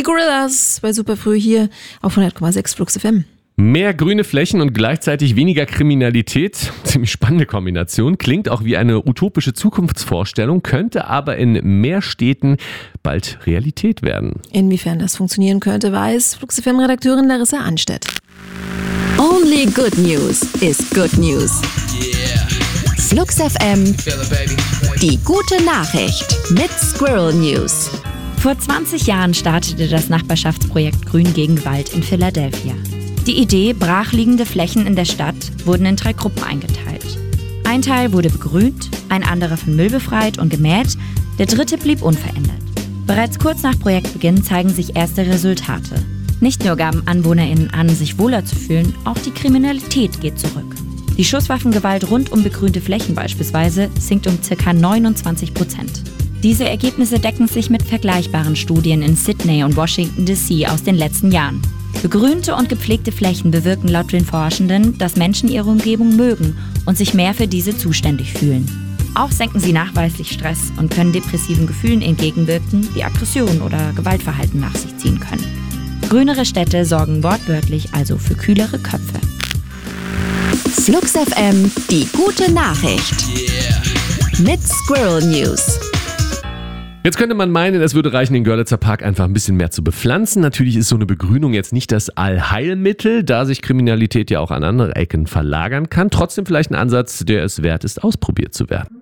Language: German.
Gorillaz bei Superfrüh hier auf 100,6 Flux FM. Mehr grüne Flächen und gleichzeitig weniger Kriminalität. Ziemlich spannende Kombination. Klingt auch wie eine utopische Zukunftsvorstellung, könnte aber in mehr Städten bald Realität werden. Inwiefern das funktionieren könnte, weiß Flux FM-Redakteurin Larissa Anstedt. Only good news is good news. Yeah. Flux FM, Feel it, baby. die gute Nachricht mit Squirrel News. Vor 20 Jahren startete das Nachbarschaftsprojekt Grün gegen Wald in Philadelphia. Die Idee, brachliegende Flächen in der Stadt wurden in 3 Gruppen eingeteilt. Ein Teil wurde begrünt, ein anderer von Müll befreit und gemäht, der dritte blieb unverändert. Bereits kurz nach Projektbeginn zeigen sich erste Resultate. Nicht nur gaben AnwohnerInnen an, sich wohler zu fühlen, auch die Kriminalität geht zurück. Die Schusswaffengewalt rund um begrünte Flächen beispielsweise sinkt um ca. 29%. Diese Ergebnisse decken sich mit vergleichbaren Studien in Sydney und Washington D.C. aus den letzten Jahren. Begrünte und gepflegte Flächen bewirken laut den Forschenden, dass Menschen ihre Umgebung mögen und sich mehr für diese zuständig fühlen. Auch senken sie nachweislich Stress und können depressiven Gefühlen entgegenwirken, die Aggression oder Gewaltverhalten nach sich ziehen können. Grünere Städte sorgen wortwörtlich also für kühlere Köpfe. Flux FM, die gute Nachricht. Yeah. Mit Squirrel News. Jetzt könnte man meinen, es würde reichen, den Görlitzer Park einfach ein bisschen mehr zu bepflanzen. Natürlich ist so eine Begrünung jetzt nicht das Allheilmittel, da sich Kriminalität ja auch an andere Ecken verlagern kann. Trotzdem vielleicht ein Ansatz, der es wert ist, ausprobiert zu werden.